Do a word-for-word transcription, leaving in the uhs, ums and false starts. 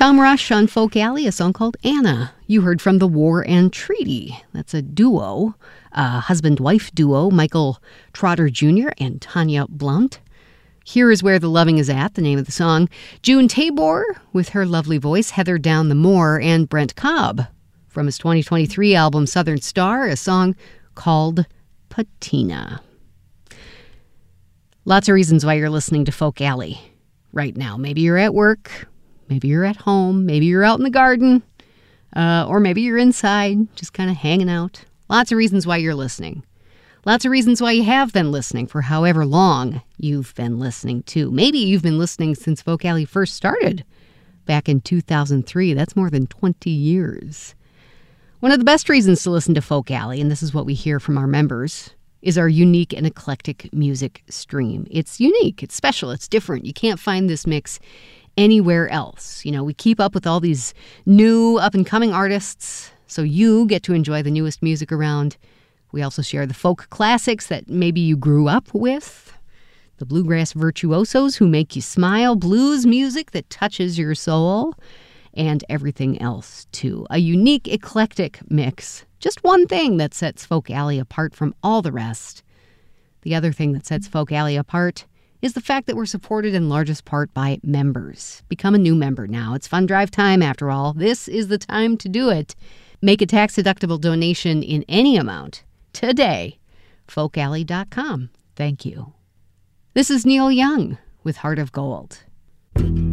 Tom Rush on Folk Alley, a song called Anna. You heard from The War and Treaty. That's a duo, a husband-wife duo, Michael Trotter Junior and Tanya Blount. Here Is Where the Loving Is At, the name of the song. June Tabor, with her lovely voice, Heather Down the Moor, and Brent Cobb from his twenty twenty-three album Southern Star, a song called Patina. Lots of reasons why you're listening to Folk Alley right now. Maybe you're at work, maybe you're at home, maybe you're out in the garden, uh, or maybe you're inside, just kind of hanging out. Lots of reasons why you're listening. Lots of reasons why you have been listening for however long you've been listening to. Maybe you've been listening since Folk Alley first started back in two thousand three. That's more than twenty years. One of the best reasons to listen to Folk Alley, and this is what we hear from our members, is our unique and eclectic music stream. It's unique, it's special, it's different. You can't find this mix anywhere else. You know, we keep up with all these new up-and-coming artists, so you get to enjoy the newest music around. We also share the folk classics that maybe you grew up with, the bluegrass virtuosos who make you smile, blues music that touches your soul, and everything else, too. A unique, eclectic mix. Just one thing that sets Folk Alley apart from all the rest. The other thing that sets Folk Alley apart is the fact that we're supported in largest part by members. Become a new member now. It's fund drive time, after all. This is the time to do it. Make a tax-deductible donation in any amount today. folk alley dot com. Thank you. This is Neil Young with Heart of Gold.